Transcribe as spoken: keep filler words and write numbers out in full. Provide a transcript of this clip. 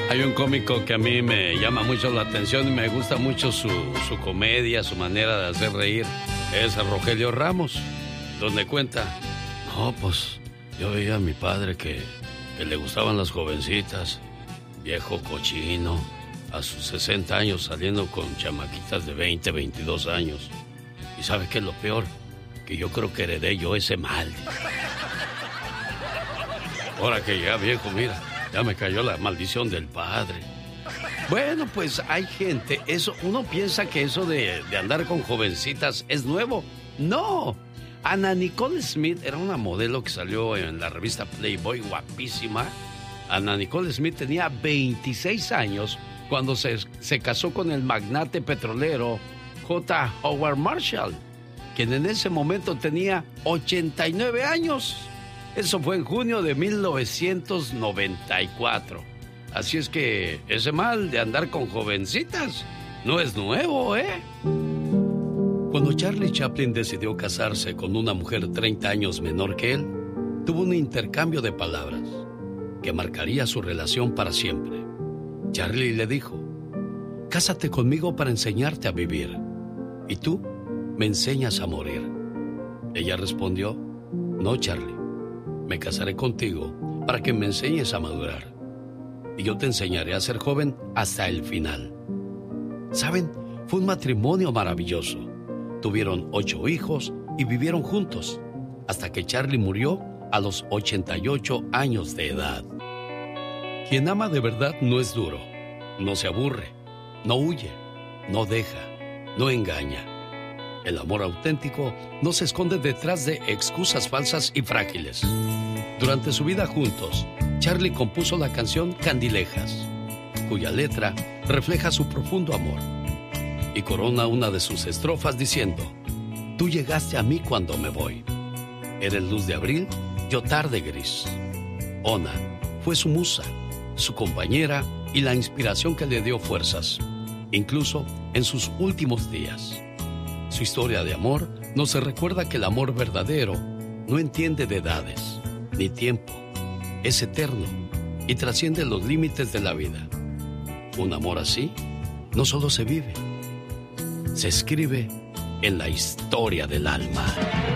Hay un cómico que a mí me llama mucho la atención y me gusta mucho su, su comedia, su manera de hacer reír. Es Rogelio Ramos, donde cuenta, no, pues yo veía a mi padre que, que le gustaban las jovencitas, viejo cochino, a sus sesenta años saliendo con chamaquitas de veinte, veintidós años. ¿Y sabe qué es lo peor? Que yo creo que heredé yo ese mal. Ahora que ya viejo, mira, ya me cayó la maldición del padre. Bueno, pues hay gente, eso, uno piensa que eso de, de andar con jovencitas es nuevo. No. Ana Nicole Smith era una modelo que salió en la revista Playboy, guapísima. Ana Nicole Smith tenía veintiséis años cuando se, se casó con el magnate petrolero J. Howard Marshall, quien en ese momento tenía ochenta y nueve años. Eso fue en junio de mil novecientos noventa y cuatro. Así es que ese mal de andar con jovencitas no es nuevo, ¿eh? Cuando Charlie Chaplin decidió casarse con una mujer treinta años menor que él, tuvo un intercambio de palabras que marcaría su relación para siempre. Charlie le dijo, cásate conmigo para enseñarte a vivir, y tú me enseñas a morir. Ella respondió, no, Charlie, me casaré contigo para que me enseñes a madurar, y yo te enseñaré a ser joven hasta el final. ¿Saben? Fue un matrimonio maravilloso. Tuvieron ocho hijos y vivieron juntos, hasta que Charlie murió a los ochenta y ocho años de edad. Quien ama de verdad no es duro, no se aburre, no huye, no deja, no engaña. El amor auténtico no se esconde detrás de excusas falsas y frágiles. Durante su vida juntos, Charlie compuso la canción Candilejas, cuya letra refleja su profundo amor, y corona una de sus estrofas diciendo, tú llegaste a mí cuando me voy. Eres luz de abril, yo tarde gris. Ona fue su musa, su compañera y la inspiración que le dio fuerzas, incluso en sus últimos días. Su historia de amor nos recuerda que el amor verdadero no entiende de edades ni tiempo. Es eterno y trasciende los límites de la vida. Un amor así no solo se vive, se escribe en la historia del alma.